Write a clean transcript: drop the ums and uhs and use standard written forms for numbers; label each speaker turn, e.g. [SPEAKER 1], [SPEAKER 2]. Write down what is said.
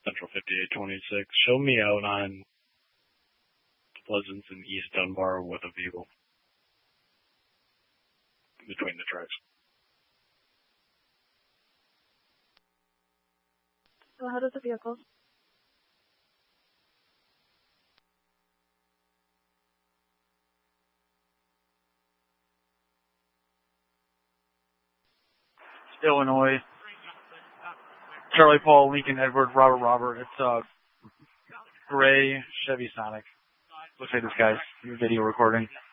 [SPEAKER 1] Central 5826. Show me out on Pleasance and East Dunbar with a vehicle between the tracks.
[SPEAKER 2] Go ahead with the vehicles.
[SPEAKER 3] Illinois. Charlie Paul, Lincoln Edward, Robert. It's a gray Chevy Sonic. Looks like this guy's video recording.